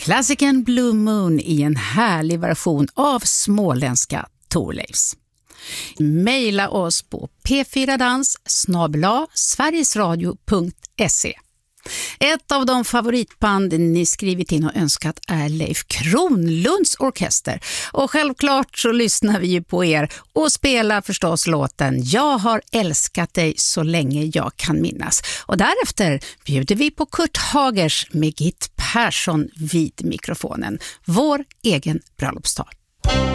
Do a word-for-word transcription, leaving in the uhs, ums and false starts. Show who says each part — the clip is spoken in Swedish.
Speaker 1: Klassikern Blue Moon i en härlig version av småländska Thorleifs. Maila oss på p fyra dans snabel-a sverigesradio punkt se. Ett av de favoritband ni skrivit in och önskat är Leif Kronlunds orkester. Och självklart så lyssnar vi ju på er och spelar förstås låten Jag har älskat dig så länge jag kan minnas. Och därefter bjuder vi på Kurt Hagers med Git Persson vid mikrofonen. Vår egen bröllopsdag.